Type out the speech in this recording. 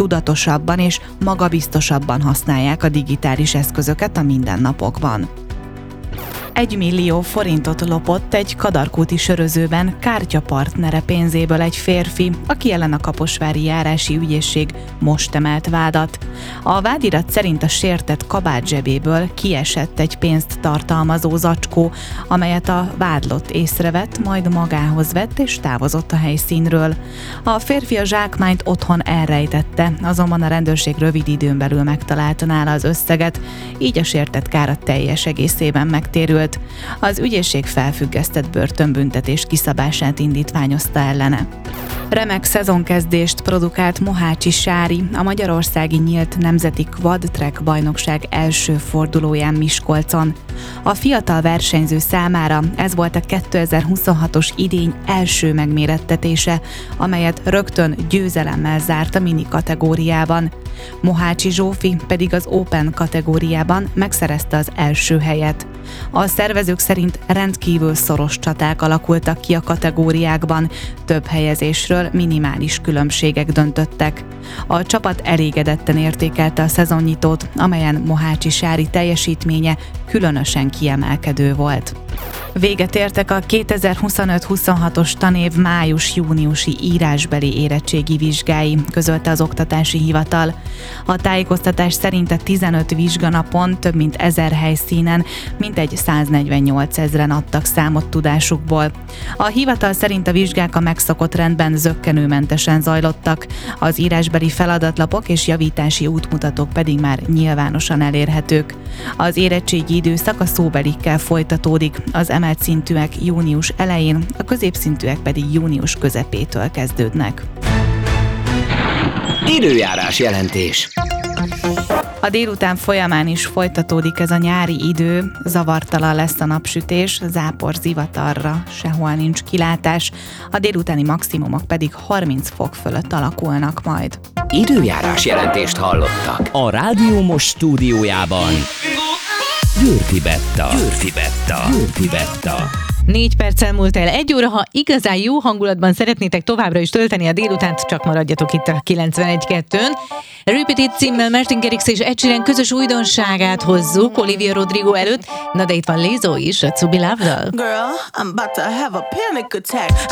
tudatosabban és magabiztosabban használják a digitális eszközöket a mindennapokban. 1 millió forintot lopott egy kadarkúti sörözőben kártyapartnere pénzéből egy férfi, aki ellen a kaposvári járási ügyészség most emelt vádat. A vádirat szerint a sértett kabát zsebéből kiesett egy pénzt tartalmazó zacskó, amelyet a vádlott észrevett, majd magához vett és távozott a helyszínről. A férfi a zsákmányt otthon elrejtette, azonban a rendőrség rövid időn belül megtalálta nála az összeget, így a sértett kár a teljes egészében megtérült. Az ügyészség felfüggesztett börtönbüntetés kiszabását indítványozta ellene. Remek szezonkezdést produkált Mohácsi Sári a Magyarországi Nyílt Nemzeti Quad-Track bajnokság első fordulóján Miskolcon. A fiatal versenyző számára ez volt a 2026-os idény első megmérettetése, amelyet rögtön győzelemmel zárt a mini kategóriában. Mohácsi Zsófi pedig az Open kategóriában megszerezte az első helyet. A szervezők szerint rendkívül szoros csaták alakultak ki a kategóriákban, több helyezésről minimális különbségek döntöttek. A csapat elégedetten értékelte a szezonnyitót, amelyen Mohácsi Sári teljesítménye különösen kiemelkedő volt. Véget értek a 2025-26-os tanév május-júniusi írásbeli érettségi vizsgái, közölte az Oktatási Hivatal. A tájékoztatás szerint a 15 vizsganapon több mint 1000 helyszínen mintegy 148 000-en adtak számot tudásukból. A hivatal szerint a vizsgák a megszokott rendben zökkenőmentesen zajlottak, az írásbeli feladatlapok és javítási útmutatók pedig már nyilvánosan elérhetők. Az érettségi időszak a szóbelikkel folytatódik, az emelt szintűek június elején, a középszintűek pedig június közepétől kezdődnek. Időjárás jelentés. A délután folyamán is folytatódik ez a nyári idő, zavartalan lesz a napsütés, zápor, zivatarra sehol nincs kilátás, a délutáni maximumok pedig 30 fok fölött alakulnak majd. Időjárás jelentést hallottak. A Rádió Most stúdiójában Győrfi Betta. 4 perccel múlt el 1 óra, ha igazán jó hangulatban szeretnétek továbbra is tölteni a délutánt, csak maradjatok itt a 91.2-n. Repeat címmel Martin Garrix és Ed Sheeran közös újdonságát hozzuk Olivia Rodrigo előtt, na de itt van Lizzo is a To Be Loved-dal. Girl, I'm about to have a panic attack.